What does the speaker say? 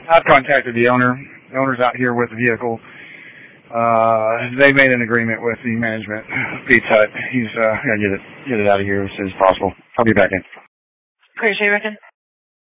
I've contacted the owner. The owner's out here with the vehicle. They made an agreement with the management of Pete's Hut. He's gonna get it out of here as soon as possible. I'll be back in. Appreciate it, Rickon.